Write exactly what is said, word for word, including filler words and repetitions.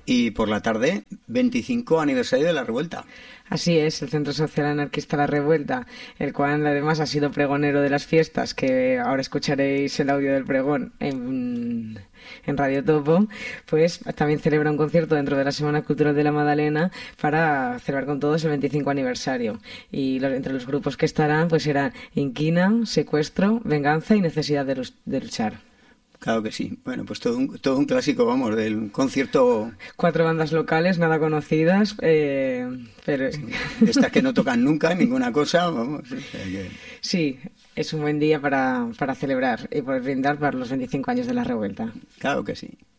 Y por la tarde, veinticinco aniversario de la revuelta. Así es, el Centro Social Anarquista La Revuelta, el cual además ha sido pregonero de las fiestas, que ahora escucharéis el audio del pregón en, en Radio Topo, pues también celebra un concierto dentro de la Semana Cultural de la Madalena para celebrar con todos el veinticinco aniversario. Y los, entre los grupos que estarán pues serán Inquina, Secuestro, Venganza y Necesidad de, lus- de Luchar. Claro que sí. Bueno, pues todo un, todo un clásico, vamos, del concierto. Cuatro bandas locales, nada conocidas, eh, pero... Sí, de estas que no tocan nunca, ninguna cosa, vamos. O sea que... Sí, es un buen día para, para celebrar y por brindar por los veinticinco años de la revuelta. Claro que sí.